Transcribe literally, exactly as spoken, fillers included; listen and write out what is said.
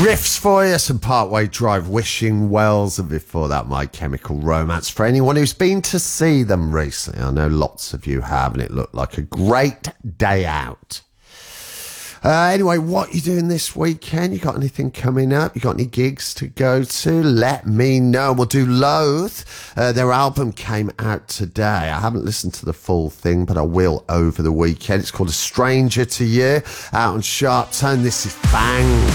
Riffs for you, some Parkway Drive, Wishing Wells, and before that, My Chemical Romance. For anyone who's been to see them recently, I know lots of you have, and it looked like a great day out. Uh, anyway, what you doing this weekend? You got anything coming up? You got any gigs to go to? Let me know. We'll do Loathe. Uh, their album came out today. I haven't listened to the full thing, but I will over the weekend. It's called A Stranger to You, out on Sharp Tone. This is Bang.